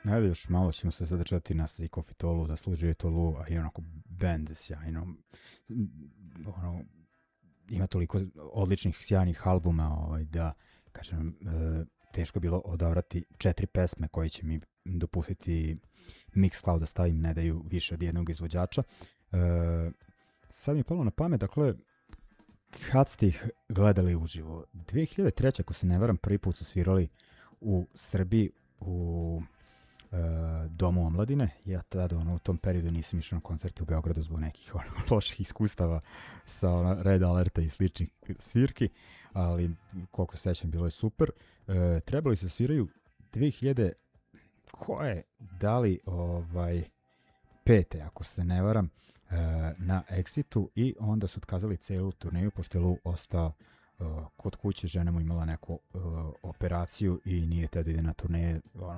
Ajde, još malo ćemo se zadržati na Sick Tolu, zaslužio je to Lu, a i onako band sjajno, ono, ima toliko odličnih, sjajnih albuma, da, kažem, teško je bilo odabrati 4 pesme koje će mi dopustiti Mixcloud da stavim, ne daju više od jednog izvođača. Sad mi je palo na pamet, dakle, kad ste ih gledali uživo? 2003. ako se ne varam, prvi put su svirali u Srbiji u Domu omladine. Ja tada u tom periodu nisam išao na koncerte u Beogradu zbog nekih loših iskustava sa Red Alerta i sličnih svirki, ali koliko sećam bilo je super. Trebali su sviraju 2000 koje dali pete, ako se ne varam, na Exitu, i onda su otkazali celu turneju pošto je Lu ostao kod kuće. Žena mu imala neku operaciju i nije tada ide na turneje.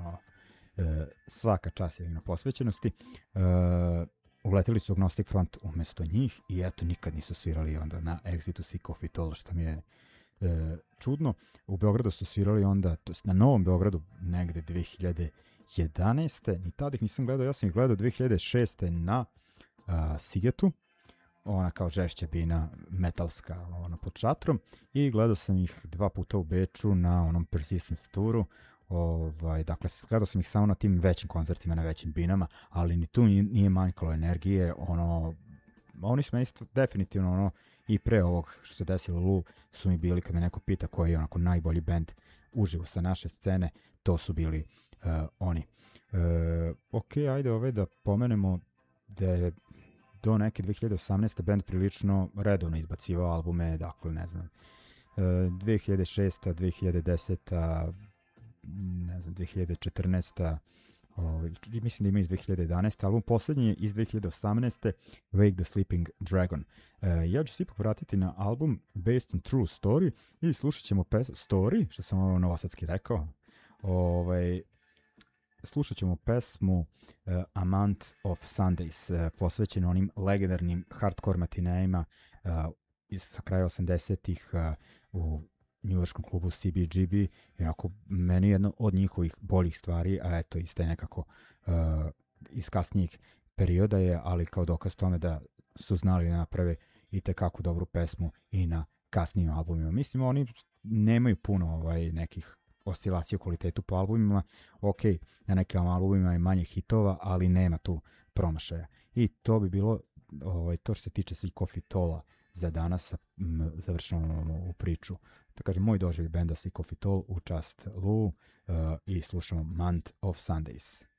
Svaka čast je na posvećenosti. Uleteli su Agnostic Front umesto njih i eto, nikad nisu svirali onda na Exitu Sick of It All, što mi je čudno. U Beogradu su svirali onda, to jest na Novom Beogradu, negde 2011. Ni tada ih nisam gledao, ja sam ih gledao 2006. na Sigetu, ona kao žešća bina metalska, pod šatrom, i gledao sam ih 2 puta u Beču na onom Persistence turu. Dakle, gledao sam ih samo na tim većim koncertima, na većim binama, ali ni tu nije manjkalo energije. Oni su meni definitivno i pre ovog što se desilo Lu su mi bili, kad me neko pita koji je onako najbolji band uživo sa naše scene, to su bili oni. Ok, ajde da pomenemo da je do neke 2018. band prilično redovno izbacivao albume, dakle, ne znam, 2006. 2010. ne znam, 2014. Mislim da ima iz 2011. album. Poslednji je iz 2018. Wake the Sleeping Dragon. Ja ću se ipak vratiti na album Based on True Story i slušat ćemo Story, što sam novosadski rekao. Slušat ćemo pesmu A Month of Sundays, posvećenu onim legendarnim hardcore matinejima sa kraja 80-ih u njujorškom klubu CBGB. Inako, meni je jedno od njihovih boljih stvari, a eto, iz te nekako iz kasnijih perioda je, ali kao dokaz tome da su znali da naprave i tekako dobru pesmu i na kasnijim albumima. Mislim, oni nemaju puno nekih oscilacija u kvalitetu po albumima. Ok, na nekim albumima je manje hitova, ali nema tu promašaja. I to bi bilo to što se tiče Sick of It All za danas. Završamo u priču. Da kažem, moj doživ benda Sick of It All u čast Lu i slušamo Month of Sundays.